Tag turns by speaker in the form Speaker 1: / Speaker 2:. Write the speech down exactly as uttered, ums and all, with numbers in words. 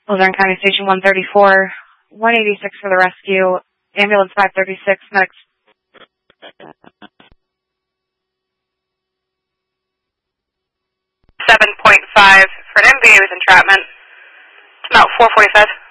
Speaker 1: Luzerne County Station one thirty-four, one eighty-six for the rescue, ambulance five thirty-six, medics.
Speaker 2: seven point five for an M V A with entrapment. It's about four forty-five.